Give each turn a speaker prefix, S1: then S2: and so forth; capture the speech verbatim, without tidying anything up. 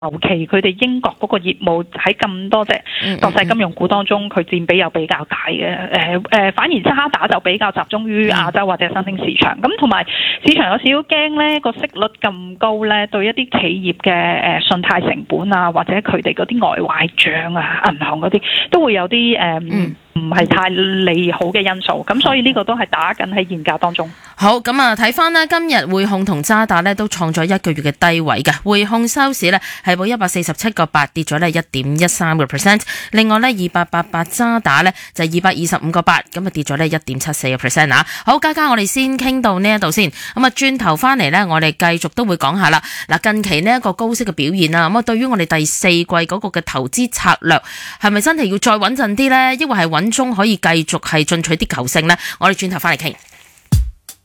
S1: 尤其佢哋英國嗰個業務喺咁多隻國際金融股當中，佢佔比又比較大嘅。誒、呃、誒、呃，反而渣打就比較集中於亞洲或者新興市場。咁同埋市場有少少驚咧，個息率咁高咧，對一啲企業嘅誒信貸成本啊，或者佢哋嗰啲外壞帳啊、銀行嗰啲，都會有啲誒。呃嗯唔係太利好嘅因素，咁所以呢個都係打緊喺現價當中。
S2: 好，咁啊睇翻呢，今日匯控同渣打呢都創咗一個月嘅低位嘅，匯控收市呢係報一百四十七個八，跌咗呢一點一三個 percent。另外呢，二八八八渣打呢就係二百二十五個八，咁啊跌咗呢一點七四個 percent 啊。好，家家我哋先傾到呢一度先，咁啊轉頭翻嚟呢，我哋繼續都會講下啦。嗱，近期呢一個高息嘅表現啊，咁啊對於我哋第四季嗰個嘅投資策略係咪真係要再穩陣啲呢？抑或係穩中可以繼續係進取啲求勝呢？我哋轉頭翻嚟傾。